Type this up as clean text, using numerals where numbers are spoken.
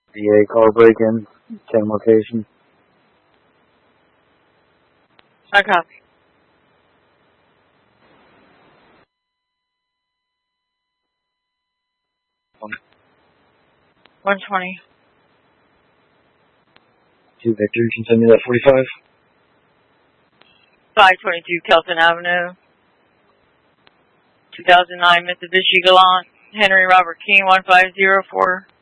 DA car break-in, same location. I copy. One. 120. 2 Victor, you can send me that 45. 522 Kelton Avenue. 2009 Mitsubishi Galant. Henry Robert King 1504.